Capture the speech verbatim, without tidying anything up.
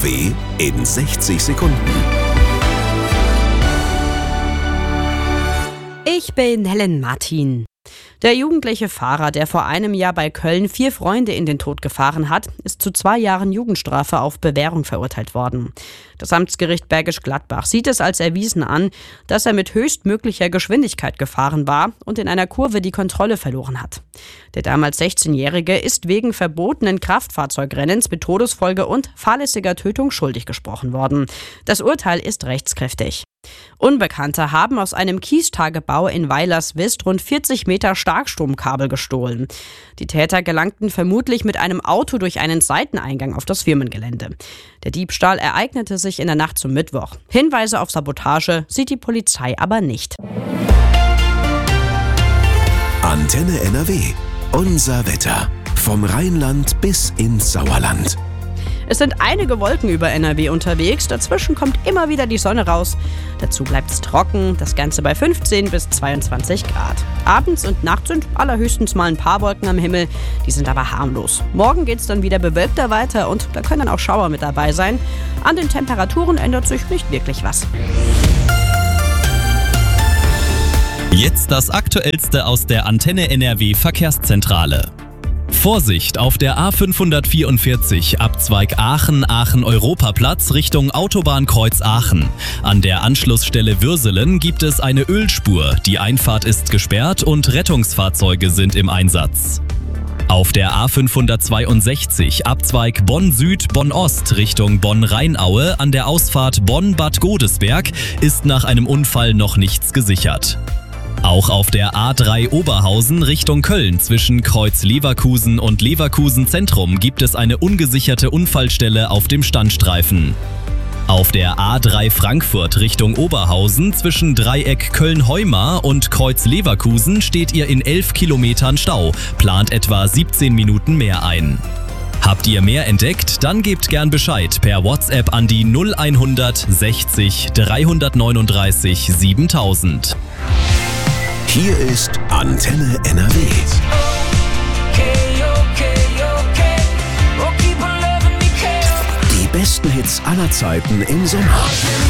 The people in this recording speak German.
N R W in sechzig Sekunden. Ich bin Helen Martin. Der jugendliche Fahrer, der vor einem Jahr bei Köln vier Freunde in den Tod gefahren hat, ist zu zwei Jahren Jugendstrafe auf Bewährung verurteilt worden. Das Amtsgericht Bergisch Gladbach sieht es als erwiesen an, dass er mit höchstmöglicher Geschwindigkeit gefahren war und in einer Kurve die Kontrolle verloren hat. Der damals sechzehnjährige ist wegen verbotenen Kraftfahrzeugrennens mit Todesfolge und fahrlässiger Tötung schuldig gesprochen worden. Das Urteil ist rechtskräftig. Unbekannte haben aus einem Kiestagebau in Weilerswist rund vierzig Meter Starkstromkabel gestohlen. Die Täter gelangten vermutlich mit einem Auto durch einen Seiteneingang auf das Firmengelände. Der Diebstahl ereignete sich in der Nacht zum Mittwoch. Hinweise auf Sabotage sieht die Polizei aber nicht. Antenne N R W. Unser Wetter. Vom Rheinland bis ins Sauerland. Es sind einige Wolken über N R W unterwegs, dazwischen kommt immer wieder die Sonne raus. Dazu bleibt es trocken, das Ganze bei fünfzehn bis zweiundzwanzig Grad. Abends und nachts sind allerhöchstens mal ein paar Wolken am Himmel, die sind aber harmlos. Morgen geht es dann wieder bewölkter weiter und da können dann auch Schauer mit dabei sein. An den Temperaturen ändert sich nicht wirklich was. Jetzt das Aktuellste aus der Antenne N R W Verkehrszentrale. Vorsicht auf der A fünfhundertvierundvierzig, Abzweig Aachen, Aachen-Europaplatz Richtung Autobahnkreuz Aachen. An der Anschlussstelle Würselen gibt es eine Ölspur, die Einfahrt ist gesperrt und Rettungsfahrzeuge sind im Einsatz. Auf der A fünfhundertzweiundsechzig, Abzweig Bonn-Süd, Bonn-Ost Richtung Bonn-Rheinaue an der Ausfahrt Bonn-Bad Godesberg ist nach einem Unfall noch nichts gesichert. Auch auf der A drei Oberhausen Richtung Köln zwischen Kreuz Leverkusen und Leverkusen Zentrum gibt es eine ungesicherte Unfallstelle auf dem Standstreifen. Auf der A drei Frankfurt Richtung Oberhausen zwischen Dreieck Köln-Heumar und Kreuz Leverkusen steht ihr in elf Kilometern Stau, plant etwa siebzehn Minuten mehr ein. Habt ihr mehr entdeckt? Dann gebt gern Bescheid per WhatsApp an die null eins sechzig dreihundertneununddreißig siebentausend. Hier ist Antenne N R W. Die besten Hits aller Zeiten im Sommer.